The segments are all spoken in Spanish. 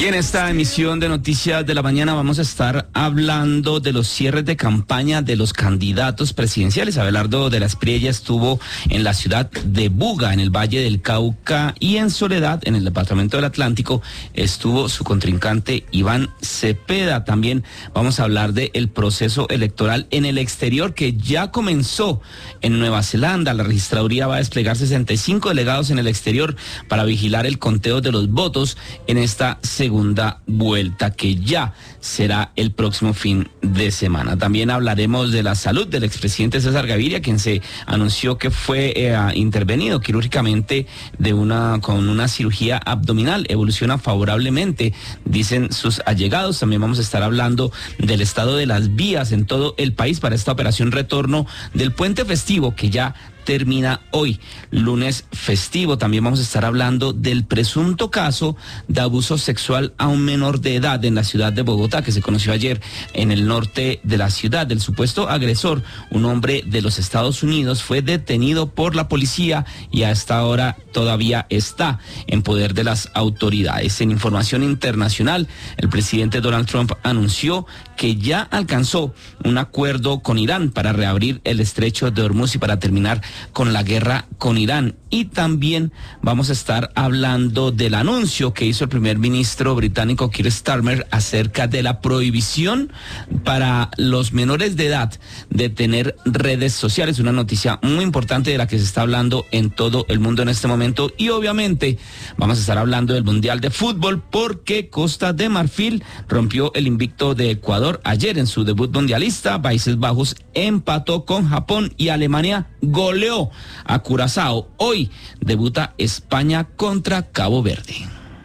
Y en esta emisión de Noticias de la Mañana vamos a estar hablando de los cierres de campaña de los candidatos presidenciales. Abelardo de la Espriella estuvo en la ciudad de Buga, en el Valle del Cauca, y en Soledad, en el departamento del Atlántico, estuvo su contrincante Iván Cepeda. También vamos a hablar del proceso electoral en el exterior que ya comenzó en Nueva Zelanda. La registraduría va a desplegar 65 delegados en el exterior para vigilar el conteo de los votos en esta segunda vuelta, que ya será el próximo fin de semana. También hablaremos de la salud del expresidente César Gaviria, quien se anunció que fue intervenido quirúrgicamente con una cirugía abdominal. Evoluciona favorablemente, dicen sus allegados. También vamos a estar hablando del estado de las vías en todo el país para esta operación retorno del puente festivo que ya termina hoy, lunes festivo. También vamos a estar hablando del presunto caso de abuso sexual a un menor de edad en la ciudad de Bogotá, que se conoció ayer en el norte de la ciudad. Del supuesto agresor, un hombre de los Estados Unidos, fue detenido por la policía y a esta hora todavía está en poder de las autoridades. En información internacional, el presidente Donald Trump anunció que ya alcanzó un acuerdo con Irán para reabrir el estrecho de Hormuz y para terminar con la guerra con Irán. Y también vamos a estar hablando del anuncio que hizo el primer ministro británico Keir Starmer acerca de la prohibición para los menores de edad de tener redes sociales. Una noticia muy importante de la que se está hablando en todo el mundo en este momento. Y obviamente vamos a estar hablando del Mundial de Fútbol, porque Costa de Marfil rompió el invicto de Ecuador ayer en su debut mundialista. Países Bajos empató con Japón y Alemania goleó a Curazao. Hoy debuta España contra Cabo Verde.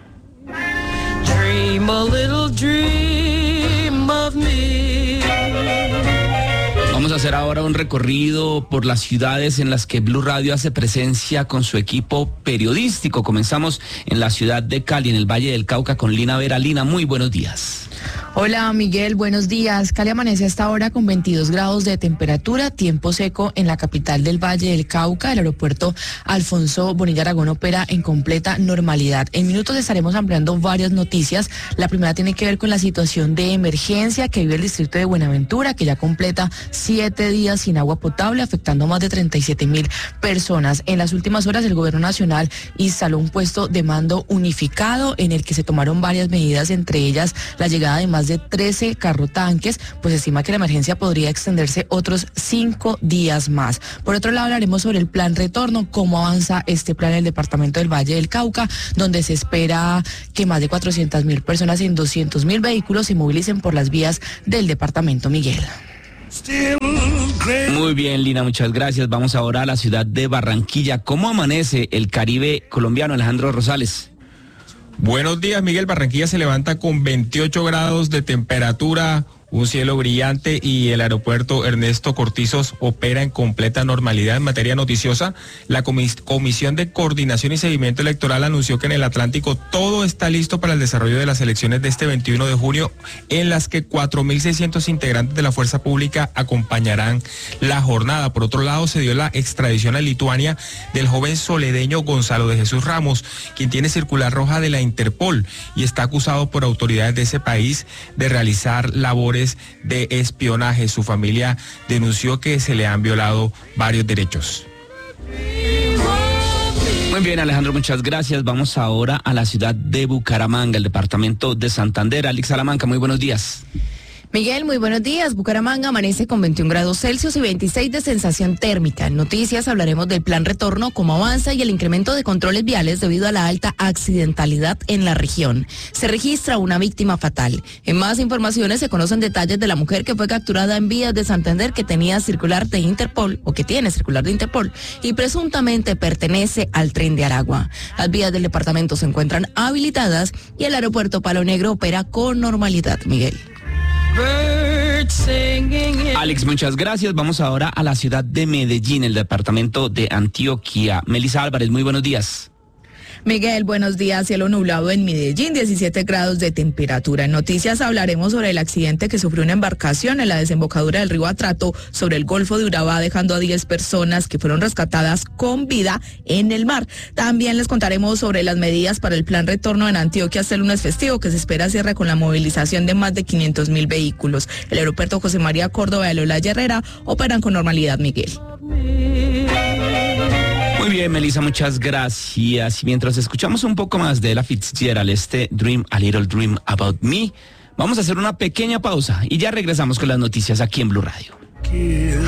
Dream a little dream of me. Vamos a hacer ahora un recorrido por las ciudades en las que Blue Radio hace presencia con su equipo periodístico. Comenzamos en la ciudad de Cali, en el Valle del Cauca, con Lina Vera. Lina, muy buenos días. Hola Miguel, buenos días. Cali amanece hasta ahora con 22 grados de temperatura, tiempo seco en la capital del Valle del Cauca. El aeropuerto Alfonso Bonilla Aragón opera en completa normalidad. En minutos estaremos ampliando varias noticias. La primera tiene que ver con la situación de emergencia que vive el distrito de Buenaventura, que ya completa 7 días sin agua potable, afectando a más de 37.000 personas. En las últimas horas el gobierno nacional instaló un puesto de mando unificado en el que se tomaron varias medidas, entre ellas la llegada de más de 13 carrotanques, pues estima que la emergencia podría extenderse otros 5 días más. Por otro lado, hablaremos sobre el plan retorno, cómo avanza este plan en el departamento del Valle del Cauca, donde se espera que más de 400.000 personas en 200.000 vehículos se movilicen por las vías del departamento. Miguel. Muy bien, Lina, muchas gracias. Vamos ahora a la ciudad de Barranquilla. ¿Cómo amanece el Caribe colombiano, Alejandro Rosales? Buenos días, Miguel. Barranquilla se levanta con 28 grados de temperatura, un cielo brillante, y el aeropuerto Ernesto Cortizos opera en completa normalidad. En materia noticiosa, la Comisión de Coordinación y Seguimiento Electoral anunció que en el Atlántico todo está listo para el desarrollo de las elecciones de este 21 de junio, en las que 4.600 integrantes de la fuerza pública acompañarán la jornada. Por otro lado, se dio la extradición a Lituania del joven soledeño Gonzalo de Jesús Ramos, quien tiene circular roja de la Interpol y está acusado por autoridades de ese país de realizar labores de espionaje. Su familia denunció que se le han violado varios derechos. Muy bien, Alejandro, muchas gracias. Vamos ahora a la ciudad de Bucaramanga, el departamento de Santander. Alex Salamanca, muy buenos días. Miguel, muy buenos días. Bucaramanga amanece con 21 grados Celsius y 26 de sensación térmica. En noticias hablaremos del plan retorno, cómo avanza, y el incremento de controles viales debido a la alta accidentalidad en la región. Se registra una víctima fatal. En más informaciones se conocen detalles de la mujer que fue capturada en vías de Santander, que tenía circular de Interpol, o que tiene circular de Interpol, y presuntamente pertenece al Tren de Aragua. Las vías del departamento se encuentran habilitadas y el aeropuerto Palo Negro opera con normalidad. Miguel. Alex, muchas gracias. Vamos ahora a la ciudad de Medellín, el departamento de Antioquia. Melissa Álvarez, muy buenos días. Miguel, buenos días. Cielo nublado en Medellín, 17 grados de temperatura. En noticias hablaremos sobre el accidente que sufrió una embarcación en la desembocadura del río Atrato sobre el Golfo de Urabá, dejando a 10 personas que fueron rescatadas con vida en el mar. También les contaremos sobre las medidas para el plan retorno en Antioquia hasta el lunes festivo, que se espera cierre con la movilización de más de 500.000 vehículos. El aeropuerto José María Córdoba de Lola Herrera operan con normalidad, Miguel. Muy bien, Melissa, muchas gracias. Y mientras escuchamos un poco más de Ella Fitzgerald, Dream, a Little Dream About Me, vamos a hacer una pequeña pausa y ya regresamos con las noticias aquí en Blue Radio.